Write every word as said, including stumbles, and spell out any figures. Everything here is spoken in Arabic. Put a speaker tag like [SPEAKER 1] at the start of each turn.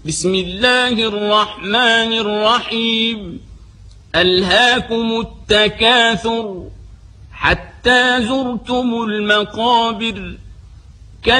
[SPEAKER 1] بسم الله الرحمن الرحيم ألهاكم التكاثر حتى زرتم المقابر